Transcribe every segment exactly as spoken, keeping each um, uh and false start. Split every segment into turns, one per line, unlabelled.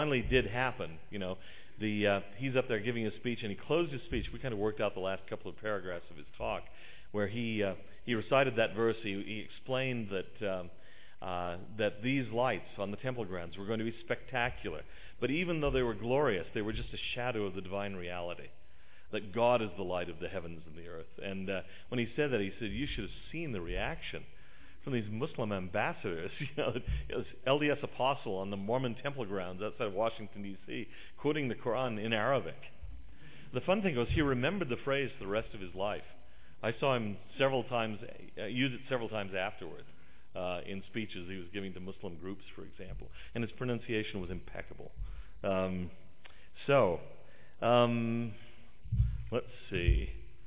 finally did happen. You know, the uh, he's up there giving his speech, and he closed his speech. We kind of worked out the last couple of paragraphs of his talk, where he uh, he recited that verse. He, he explained that um, uh, that these lights on the temple grounds were going to be spectacular, but even though they were glorious, they were just a shadow of the divine reality. That God is the light of the heavens and the earth. And uh, when he said that, he said, "You should have seen the reaction from these Muslim ambassadors." You know, L D S apostle on the Mormon temple grounds outside of Washington, D C, quoting the Quran in Arabic. The fun thing was he remembered the phrase for the rest of his life. I saw him several times, uh, use it several times afterward uh, in speeches he was giving to Muslim groups, for example. And his pronunciation was impeccable. Um, so, um, let's see.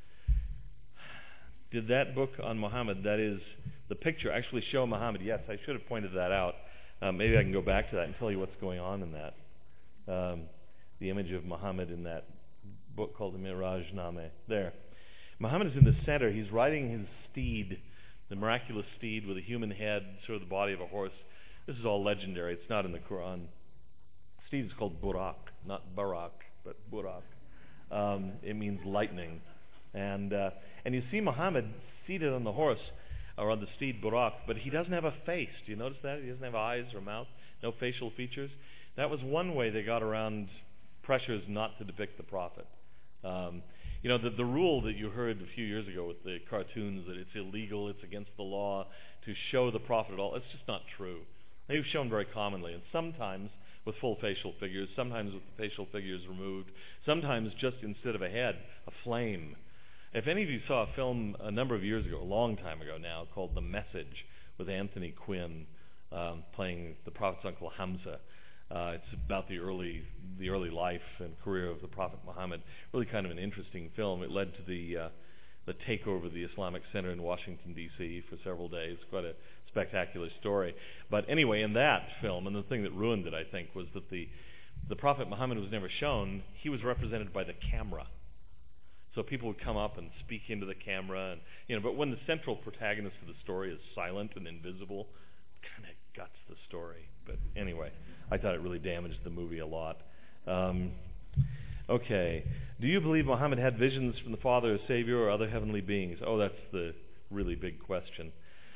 Did that book on Muhammad, that is the picture, actually show Muhammad? Yes, I should have pointed that out. Uh, maybe I can go back to that and tell you what's going on in that. Um, the image of Muhammad in that book called the Miraj Name. There. Muhammad is in the center. He's riding his steed, the miraculous steed with a human head, sort of the body of a horse. This is all legendary. It's not in the Quran. Steed is called Burak, not Barak, but Burak. Um, it means lightning. And uh, and you see Muhammad seated on the horse, or on the steed Burak, but he doesn't have a face. Do you notice that? He doesn't have eyes or mouth, no facial features. That was one way they got around pressures not to depict the prophet. Um, you know, the, the rule that you heard a few years ago with the cartoons, that it's illegal, it's against the law to show the prophet at all, it's just not true. They've shown very commonly, and sometimes with full facial figures, sometimes with the facial figures removed, sometimes just instead of a head, a flame. If any of you saw a film a number of years ago, a long time ago now, called The Message, with Anthony Quinn um, playing the Prophet's uncle Hamza, uh, it's about the early the early life and career of the Prophet Muhammad. Really kind of an interesting film. It led to the uh, the takeover of the Islamic Center in Washington, D C for several days. Quite a spectacular story. But anyway, in that film, and the thing that ruined it, I think, was that the the Prophet Muhammad was never shown. He was represented by the camera. So people would come up and speak into the camera, and you know. But when the central protagonist of the story is silent and invisible, it kind of guts the story. But anyway, I thought it really damaged the movie a lot. Um, okay, do you believe Muhammad had visions from the Father as Savior or other heavenly beings? Oh, that's the really big question.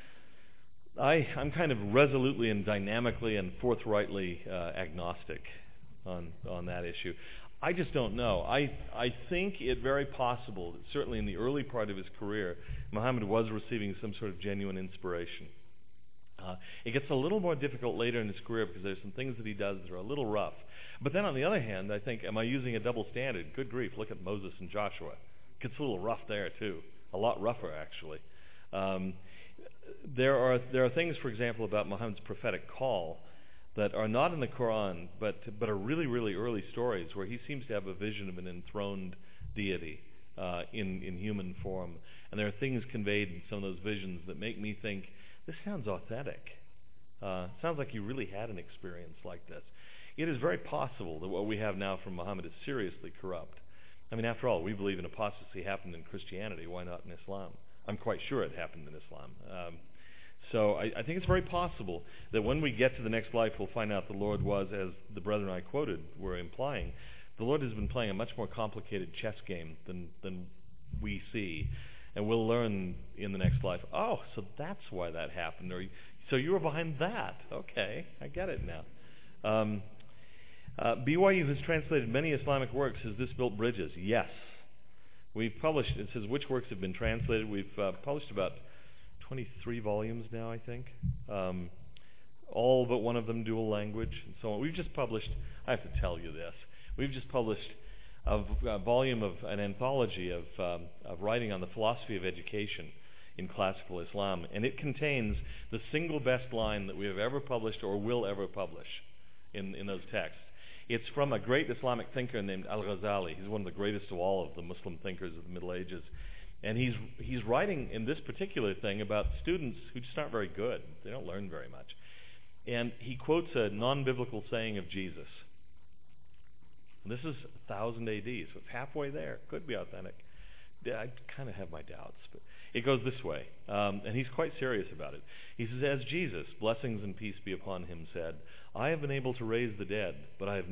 I, I'm kind of resolutely and dynamically and forthrightly uh, agnostic on on that issue. I just don't know. I I think it very possible that certainly in the early part of his career, Muhammad was receiving some sort of genuine inspiration. Uh, it gets a little more difficult later in his career because there's some things that he does that are a little rough. But then on the other hand, I think, am I using a double standard? Good grief, look at Moses and Joshua. It gets a little rough there too. A lot rougher, actually. Um, there are there are things, for example, about Muhammad's prophetic call that are not in the Quran, but but are really, really early stories where he seems to have a vision of an enthroned deity uh, in, in human form. And there are things conveyed in some of those visions that make me think, this sounds authentic. Uh, sounds like he really had an experience like this. It is very possible that what we have now from Muhammad is seriously corrupt. I mean, after all, we believe in apostasy happened in Christianity. Why not in Islam? I'm quite sure it happened in Islam. Um, So I, I think it's very possible that when we get to the next life, we'll find out the Lord was, as the brethren I quoted were implying, the Lord has been playing a much more complicated chess game than than we see. And we'll learn in the next life, oh, so that's why that happened. Or so you were behind that. Okay, I get it now. Um, uh, B Y U has translated many Islamic works. Has this built bridges? Yes. We've published, it says which works have been translated. We've uh, published about twenty-three volumes now, I think. Um, all but one of them dual language and so on. We've just published, I have to tell you this, we've just published a, a volume of an anthology of, um, of writing on the philosophy of education in classical Islam, and it contains the single best line that we have ever published or will ever publish in, in those texts. It's from a great Islamic thinker named Al-Ghazali. He's one of the greatest of all of the Muslim thinkers of the Middle Ages. And he's he's writing in this particular thing about students who just aren't very good. They don't learn very much. And he quotes a non-biblical saying of Jesus. And this is one thousand A D, so it's halfway there. Could be authentic. I kind of have my doubts, but it goes this way. Um, and he's quite serious about it. He says, as Jesus, blessings and peace be upon him, said, I have been able to raise the dead, but I have